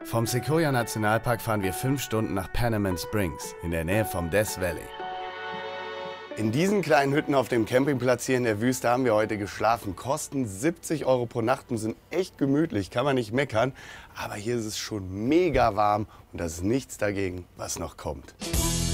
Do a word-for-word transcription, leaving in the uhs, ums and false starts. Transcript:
Vom Sequoia Nationalpark fahren wir fünf Stunden nach Panamint Springs, in der Nähe vom Death Valley. In diesen kleinen Hütten auf dem Campingplatz hier in der Wüste haben wir heute geschlafen. Kosten siebzig Euro pro Nacht und sind echt gemütlich, kann man nicht meckern. Aber hier ist es schon mega warm und das ist nichts dagegen, was noch kommt.